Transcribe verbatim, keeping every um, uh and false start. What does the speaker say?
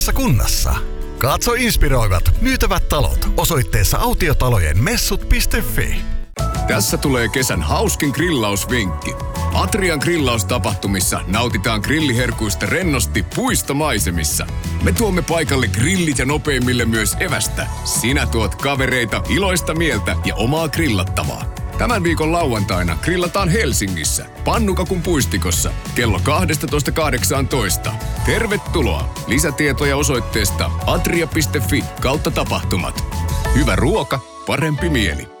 kunnassa. Katso inspiroivat myytävät talot osoitteessa autiotalojen messut piste fi. Tässä tulee kesän hauskin grillausvinkki. Atrian grillaustapahtumissa nautitaan grilliherkuista rennosti puistomaisemissa. Me tuomme paikalle grillit ja nopeimmille myös evästä. Sinä tuot kavereita, iloista mieltä ja omaa grillattavaa. Tämän viikon lauantaina grillataan Helsingissä, Pannukakun puistikossa, kello kaksitoista kahdeksantoista. Tervetuloa! Lisätietoja osoitteesta atria piste fi kautta tapahtumat. Hyvä ruoka, parempi mieli.